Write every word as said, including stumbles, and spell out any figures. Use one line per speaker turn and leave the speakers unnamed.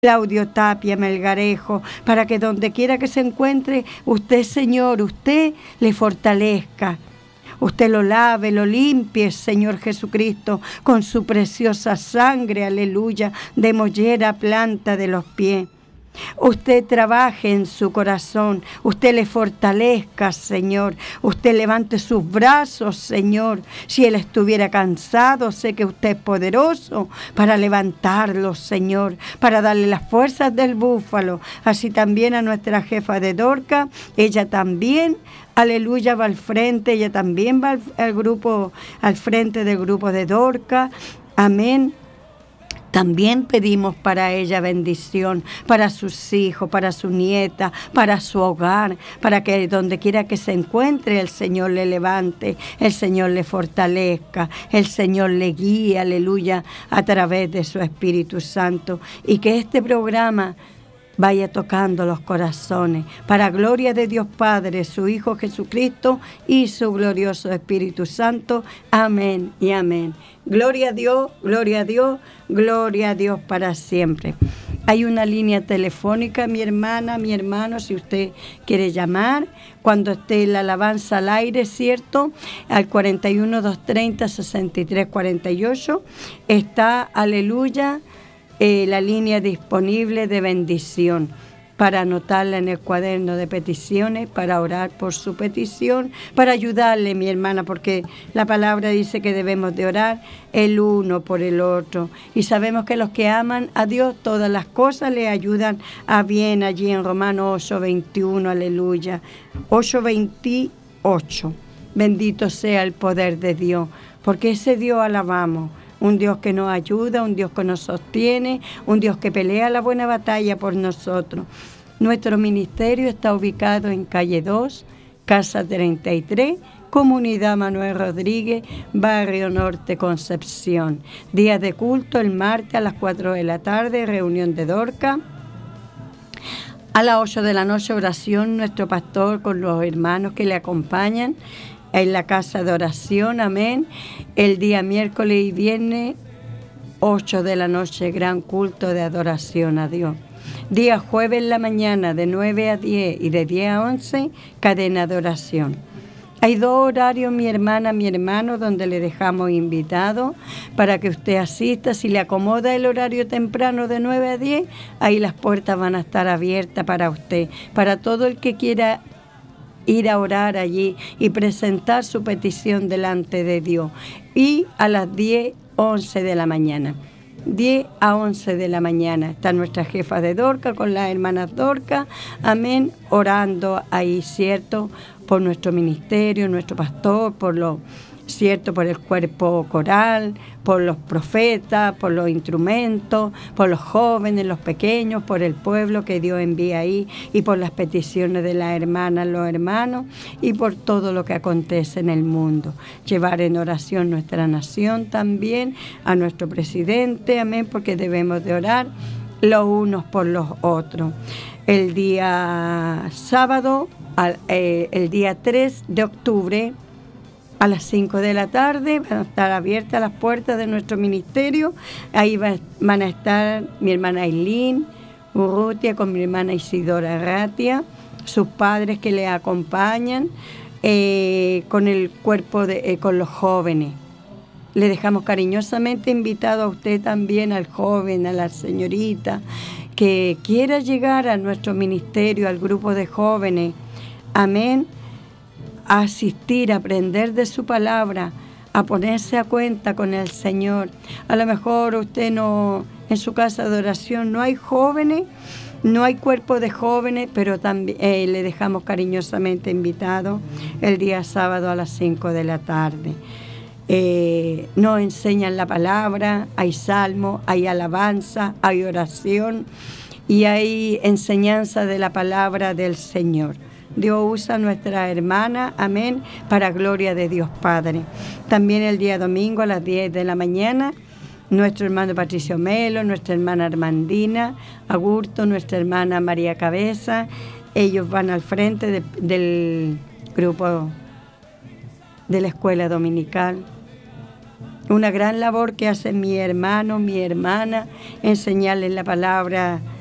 Claudio Tapia Melgarejo, para que donde quiera que se encuentre, usted, Señor, usted le fortalezca. Usted lo lave, lo limpie, Señor Jesucristo, con su preciosa sangre, aleluya, de mollera planta de los pies. Usted trabaje en su corazón, usted le fortalezca, Señor, usted levante sus brazos, Señor. Si él estuviera cansado, sé que usted es poderoso para levantarlo, Señor, para darle las fuerzas del búfalo. Así también a nuestra jefa de Dorca, ella también, aleluya, va al frente, ella también va al, al grupo, al frente del grupo de Dorca, amén. También pedimos para ella bendición, para sus hijos, para su nieta, para su hogar, para que donde quiera que se encuentre el Señor le levante, el Señor le fortalezca, el Señor le guíe, aleluya, a través de su Espíritu Santo. Y que este programa vaya tocando los corazones, para gloria de Dios Padre, su Hijo Jesucristo y su glorioso Espíritu Santo. Amén y amén. Gloria a Dios, gloria a Dios, gloria a Dios para siempre. Hay una línea telefónica, mi hermana, mi hermano, si usted quiere llamar, cuando esté la alabanza al aire, ¿cierto? Al cuarenta y uno, doscientos treinta, sesenta y tres cuarenta y ocho está, aleluya, Eh, la línea disponible de bendición para anotarla en el cuaderno de peticiones, para orar por su petición, para ayudarle, mi hermana, porque la palabra dice que debemos de orar el uno por el otro. Y sabemos que los que aman a Dios, todas las cosas le ayudan a bien, allí en Romanos ocho, veintiuno, aleluya. ocho, veintiocho. Bendito sea el poder de Dios, porque ese Dios alabamos. Un Dios que nos ayuda, un Dios que nos sostiene, un Dios que pelea la buena batalla por nosotros. Nuestro ministerio está ubicado en calle dos, casa treinta y tres, Comunidad Manuel Rodríguez, Barrio Norte, Concepción. Día de culto el martes a las cuatro de la tarde, reunión de Dorca. A las ocho de la noche, oración, nuestro pastor con los hermanos que le acompañan en la casa de oración, amén. El día miércoles y viernes, ocho de la noche, gran culto de adoración a Dios. Día jueves en la mañana, de nueve a diez y de diez a once, cadena de oración. Hay dos horarios, mi hermana, mi hermano, donde le dejamos invitado para que usted asista. Si le acomoda el horario temprano de nueve a diez, ahí las puertas van a estar abiertas para usted, para todo el que quiera ir a orar allí y presentar su petición delante de Dios. Y a las diez, once de la mañana. diez a once de la mañana está nuestra jefa de Dorca con las hermanas Dorca, amén, orando ahí, ¿cierto? Por nuestro ministerio, nuestro pastor, por los, ¿cierto? Por el cuerpo coral, por los profetas, por los instrumentos, por los jóvenes, los pequeños, por el pueblo que Dios envía ahí y por las peticiones de las hermanas, los hermanos y por todo lo que acontece en el mundo. Llevar en oración nuestra nación también, a nuestro presidente, amén, porque debemos de orar los unos por los otros. El día sábado, al, eh, el día tres de octubre, a las cinco de la tarde van a estar abiertas las puertas de nuestro ministerio. Ahí va, van a estar mi hermana Ailín Urrutia con mi hermana Isidora Ratia, sus padres que le acompañan, eh, con el cuerpo, de, eh, con los jóvenes. Le dejamos cariñosamente invitado a usted también, al joven, a la señorita, que quiera llegar a nuestro ministerio, al grupo de jóvenes. Amén. A asistir, a aprender de su palabra, a ponerse a cuenta con el Señor. A lo mejor usted no, en su casa de oración no hay jóvenes, no hay cuerpo de jóvenes, pero también eh, le dejamos cariñosamente invitado el día sábado a las cinco de la tarde. Eh, nos enseñan la palabra, hay salmo, hay alabanza, hay oración y hay enseñanza de la palabra del Señor. Dios usa a nuestra hermana, amén, para gloria de Dios Padre. También el día domingo a las diez de la mañana, nuestro hermano Patricio Melo, nuestra hermana Armandina Agurto, nuestra hermana María Cabeza, ellos van al frente de, del grupo de la escuela dominical. una gran labor que hacen mi hermano, mi hermana, enseñarles la palabra